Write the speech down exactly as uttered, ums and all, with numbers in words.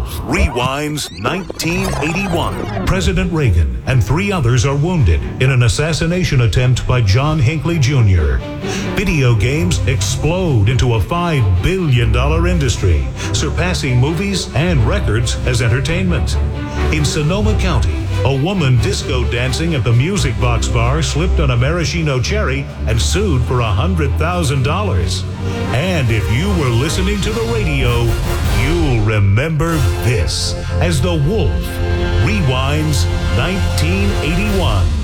Wolf rewinds nineteen eighty-one. President Reagan and three others are wounded in an assassination attempt by John Hinckley Junior Video games explode into a five billion dollars industry, surpassing movies and records as entertainment. In Sonoma County, a woman disco dancing at the Music Box Bar slipped on a maraschino cherry and sued for one hundred thousand dollars. And if you were listening to the radio, you'll remember this as the Wolf rewinds nineteen eighty-one.